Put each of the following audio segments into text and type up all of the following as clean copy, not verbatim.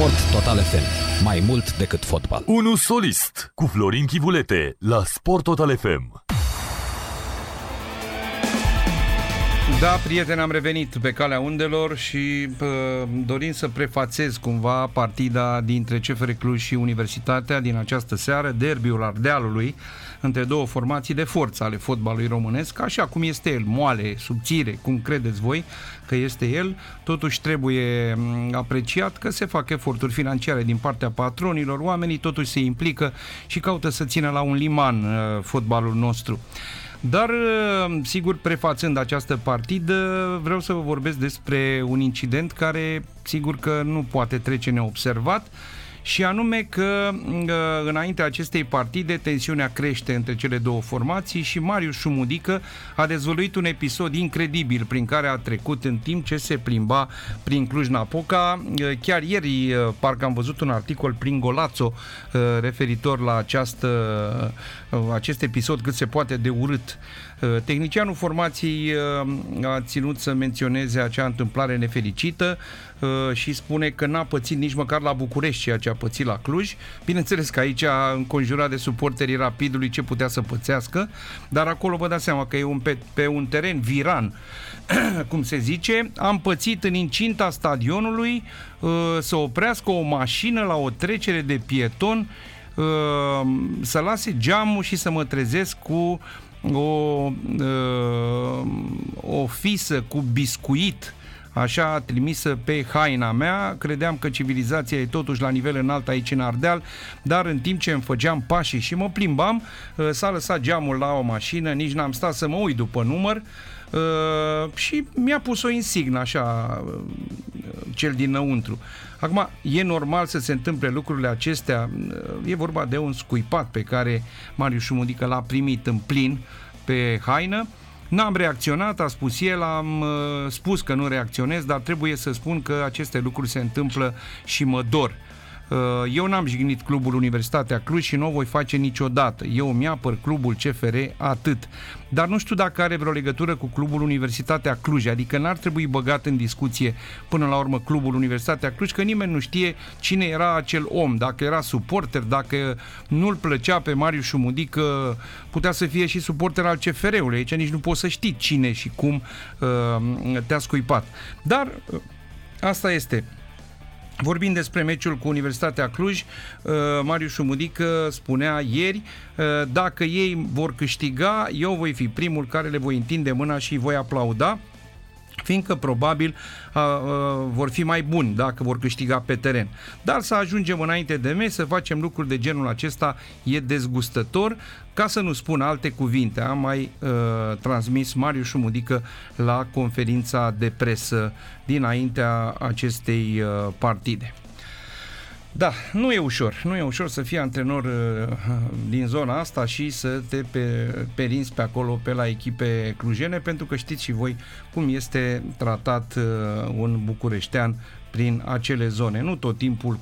Sport Total FM. Mai mult decât fotbal. Unu solist cu Florin Chivulete la Sport Total FM. Da, prieteni, am revenit pe calea undelor și dorim să prefațez cumva partida dintre CFR Cluj și Universitatea din această seară, derbiul Ardealului, între două formații de forță ale fotbalului românesc, așa cum este el, moale, subțire, cum credeți voi că este el, totuși trebuie apreciat că se fac eforturi financiare din partea patronilor, oamenii totuși se implică și caută să țină la un liman fotbalul nostru. Dar, sigur, prefațând această partidă, vreau să vă vorbesc despre un incident care, sigur că nu poate trece neobservat, și anume că înaintea acestei partide tensiunea crește între cele două formații și Marius Șumudică a dezvăluit un episod incredibil prin care a trecut în timp ce se plimba prin Cluj-Napoca. Chiar ieri parcă am văzut un articol prin Golațo referitor la acest episod cât se poate de urât. Tehnicianul formației a ținut să menționeze acea întâmplare nefericită și spune că n-a pățit nici măcar la București ceea ce a pățit la Cluj. Bineînțeles că aici, înconjurat de suporterii Rapidului, ce putea să pățească, dar acolo vă dați seama că e pe un teren viran, cum se zice. Am pățit în incinta stadionului să oprească o mașină la o trecere de pieton, să lase geamul și să mă trezesc cu o fisă cu biscuit așa trimisă pe haina mea. Credeam că civilizația e totuși la nivel înalt aici în Ardeal, dar în timp ce îmi făceam pașii și mă plimbam, s-a lăsat geamul la o mașină, nici n-am stat să mă uit după număr și mi-a pus o insignă așa cel dinăuntru. Acum, e normal să se întâmple lucrurile acestea, e vorba de un scuipat pe care Marius Șumudică l-a primit în plin pe haină. N-am reacționat, a spus el, am spus că nu reacționez, dar trebuie să spun că aceste lucruri se întâmplă și mă dor. Eu n-am jignit clubul Universitatea Cluj și nu o voi face niciodată. Eu îmi apăr clubul CFR, atât. Dar nu știu dacă are vreo legătură cu clubul Universitatea Cluj, adică n-ar trebui băgat în discuție până la urmă clubul Universitatea Cluj, că nimeni nu știe cine era acel om, dacă era suporter, dacă nu-l plăcea pe Marius Șumudică, putea să fie și suporter al CFR-ului, aici nici nu poți să știi cine și cum te-a scuipat. Dar asta este. Vorbind despre meciul cu Universitatea Cluj, Marius Șumudică spunea ieri, dacă ei vor câștiga, eu voi fi primul care le voi întinde mâna și îi voi aplauda, fiindcă probabil vor fi mai buni dacă vor câștiga pe teren. Dar să ajungem înainte de meci, să facem lucruri de genul acesta, e dezgustător, ca să nu spun alte cuvinte. Am mai transmis Marius Șumudică la conferința de presă dinaintea acestei partide. Da, nu e ușor să fii antrenor din zona asta și să te perinzi pe acolo pe la echipe clujene, pentru că știți și voi cum este tratat un bucureștean prin acele zone, nu tot timpul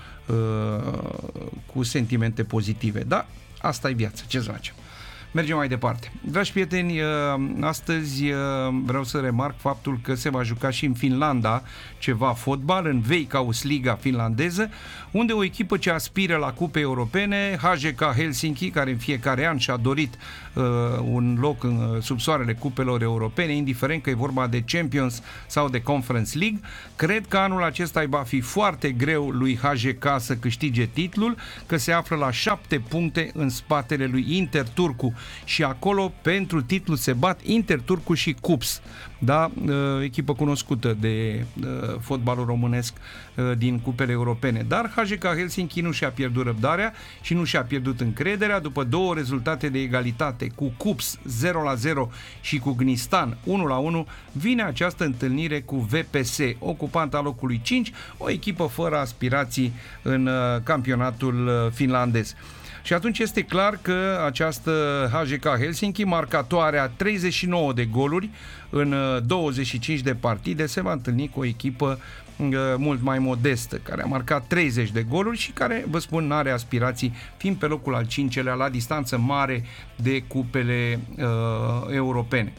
cu sentimente pozitive, dar asta e viața, ce să facem. Mergem mai departe. Dragi prieteni, astăzi vreau să remarc faptul că se va juca și în Finlanda ceva fotbal, în Veikkaus Liga finlandeză, unde o echipă ce aspiră la cupe europene, HJK Helsinki, care în fiecare an și-a dorit un loc în subsoarele cupelor europene, indiferent că e vorba de Champions sau de Conference League, cred că anul acesta va fi foarte greu lui HJK să câștige titlul, că se află la 7 puncte în spatele lui Inter Turku. Și acolo pentru titlu se bat Inter Turku și Kups, da? Echipă cunoscută de fotbalul românesc din cupele europene. Dar HJK Helsinki nu și-a pierdut răbdarea și nu și-a pierdut încrederea. După două rezultate de egalitate, cu Kups 0-0 și cu Gnistan 1-1, vine această întâlnire cu VPS, ocupanta locului 5, o echipă fără aspirații în campionatul finlandez. Și atunci este clar că această HJK Helsinki, marcatoare a 39 de goluri în 25 de partide, se va întâlni cu o echipă mult mai modestă, care a marcat 30 de goluri și care, vă spun, n-are aspirații, fiind pe locul al 5-lea, la distanță mare de cupele europene.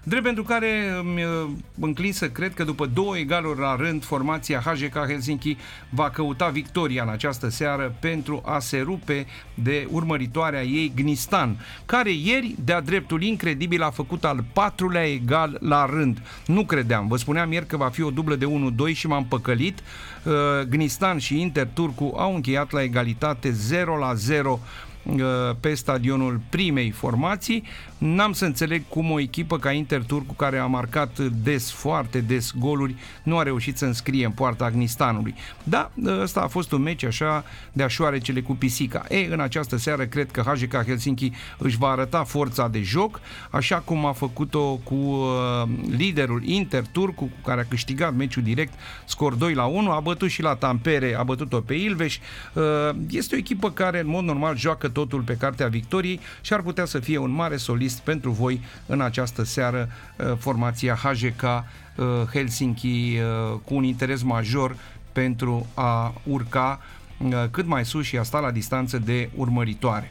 Drept pentru care îmi înclin să cred că după 2 egaluri la rând, formația HJK Helsinki va căuta victoria în această seară pentru a se rupe de urmăritoarea ei Gnistan, care ieri, de-a dreptul incredibil, a făcut al 4-lea egal la rând. Nu credeam. Vă spuneam ieri că va fi o dublă de 1-2 și m-am păcălit. Gnistan și Inter Turcu au încheiat la egalitate 0-0 pe stadionul primei formații. N-am să înțeleg cum o echipă ca Inter Turcu, care a marcat des, foarte des goluri, nu a reușit să înscrie în poarta Gnistanului. Da, ăsta a fost un meci așa de așoarecele cu pisica. În această seară cred că HJK Helsinki își va arăta forța de joc, așa cum a făcut-o cu liderul Inter Turcu, cu care a câștigat meciul direct, scor 2-1, a bătut și la Tampere, a bătut-o pe Ilves. Este o echipă care în mod normal joacă totul pe cartea victoriei și ar putea să fie un mare solist pentru voi în această seară, formația HJK Helsinki, cu un interes major pentru a urca cât mai sus și a sta la distanță de urmăritoare.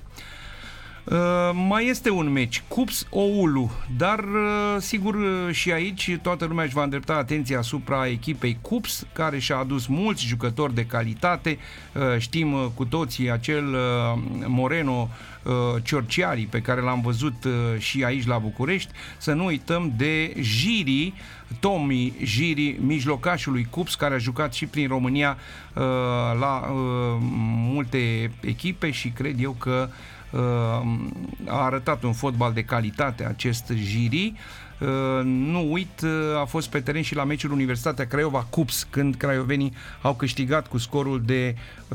Mai este un meci, Cups Oulu, dar sigur și aici toată lumea își va îndrepta atenția asupra echipei Cups, care și-a adus mulți jucători de calitate. Știm cu toții acel Moreno Ciorciari pe care l-am văzut și aici la București. Să nu uităm de Jiri, Tomi Jiri, mijlocașul lui Cups, care a jucat și prin România la multe echipe și cred eu că a arătat un fotbal de calitate acest Jiri. Nu uit, a fost pe teren și la meciul Universitatea Craiova Cups, când craiovenii au câștigat cu scorul de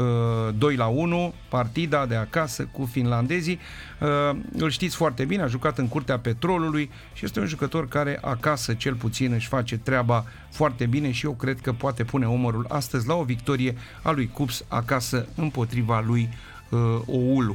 2-1 partida de acasă cu finlandezii. Îl știți foarte bine, a jucat în Curtea Petrolului și este un jucător care acasă cel puțin își face treaba foarte bine și eu cred că poate pune umărul astăzi la o victorie a lui Cups acasă împotriva lui Oulu.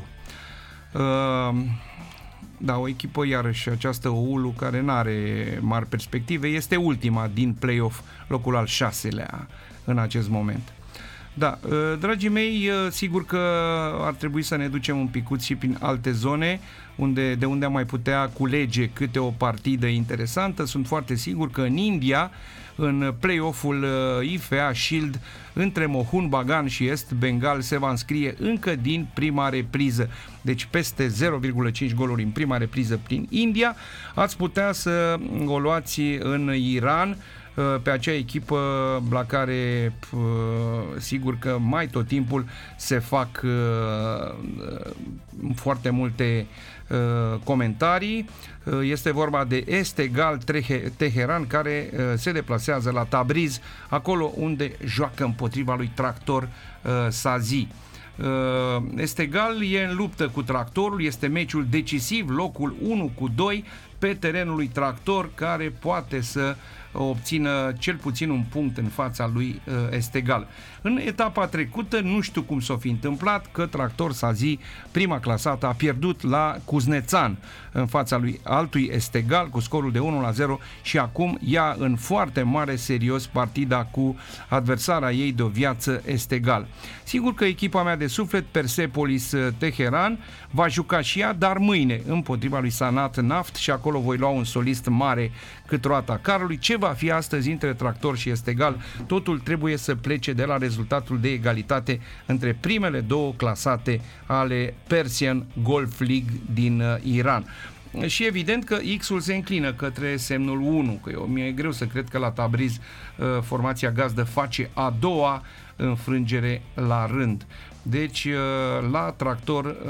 Da, o echipă iarăși, această Oulu, care nu are mari perspective, este ultima din play-off, locul al 6-lea în acest moment. Da, dragii mei, sigur că ar trebui să ne ducem un picuț și prin alte zone de unde am mai putea culege câte o partidă interesantă. Sunt foarte sigur că în India, în play-off-ul IFA Shield între Mohun Bagan și Est Bengal se va înscrie încă din prima repriză. Deci peste 0,5 goluri în prima repriză prin India. Ați putea să o luați în Iran, pe acea echipă la care sigur că mai tot timpul se fac foarte multe comentarii. Este vorba de Esteghlal Teheran, care se deplasează la Tabriz, acolo unde joacă împotriva lui Tractor Sazi. Esteghlal e în luptă cu Tractorul, este meciul decisiv, locul 1-2 pe terenul lui Tractor, care poate să obțină cel puțin un punct în fața lui Esteghlal. În etapa trecută, nu știu cum s-o fi întâmplat, că Tractor Sazi, prima clasată, a pierdut la Kuznetsan în fața lui altui Esteghlal cu scorul de 1-0 și acum ia în foarte mare serios partida cu adversara ei de o viață, Esteghlal. Sigur că echipa mea de suflet, Persepolis Teheran, va juca și ea, dar mâine împotriva lui Sanat Naft și acolo voi lua un solist mare cât roata carului. Ce va fi astăzi între Tractor și Esteghlal? Totul trebuie să plece de la rezultatul de egalitate între primele două clasate ale Persian Golf League din Iran. Și evident că X-ul se înclină către semnul 1, că mi-e greu să cred că la Tabriz formația gazdă face a doua înfrângere la rând. Deci la Tractor